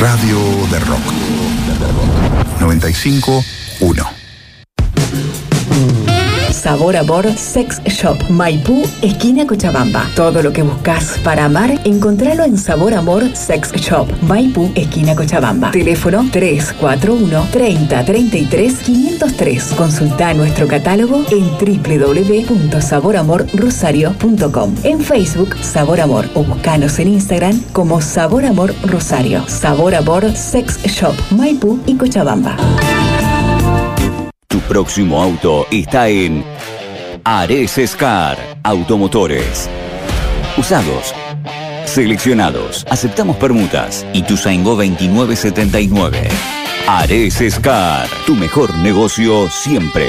Radio de Rock 95.1. Sabor Amor Sex Shop, Maipú, esquina Cochabamba. Todo lo que buscas para amar, encontralo en Sabor Amor Sex Shop, Maipú, esquina Cochabamba. Teléfono 341-3033-503. Consulta nuestro catálogo en www.saboramorrosario.com. En Facebook, Sabor Amor, o buscanos en Instagram como Sabor Amor Rosario. Sabor Amor Sex Shop, Maipú y Cochabamba. Tu próximo auto está en Ares Scar Automotores. Usados, seleccionados, aceptamos permutas. Ituzaingó 2979. Ares Scar, tu mejor negocio siempre.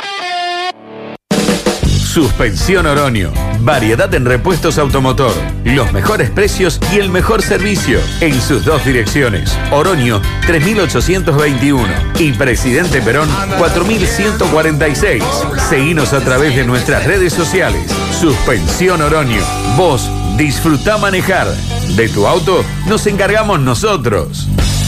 Suspensión Oroño. Variedad en repuestos automotor. Los mejores precios y el mejor servicio. En sus dos direcciones. Oroño 3821 y Presidente Perón 4146. Seguinos a través de nuestras redes sociales. Suspensión Oroño. Vos disfrutá manejar. De tu auto nos encargamos nosotros.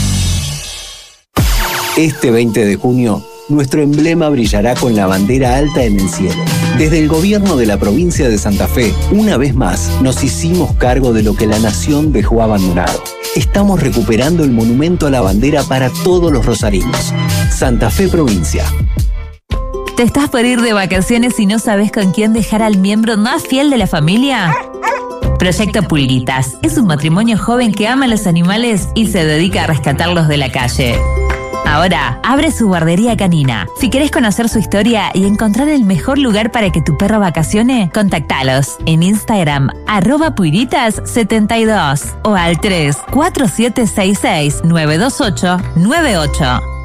Este 20 de junio, nuestro emblema brillará con la bandera alta en el cielo. Desde el gobierno de la provincia de Santa Fe, una vez más, nos hicimos cargo de lo que la nación dejó abandonado. Estamos recuperando el monumento a la bandera para todos los rosarinos. Santa Fe Provincia. ¿Te estás por ir de vacaciones y no sabes con quién dejar al miembro más fiel de la familia? Proyecto Pulguitas es un matrimonio joven que ama a los animales y se dedica a rescatarlos de la calle. Ahora, abre su guardería canina. Si querés conocer su historia y encontrar el mejor lugar para que tu perro vacacione, contactalos en Instagram, @puiritas72 o al 34766 92898.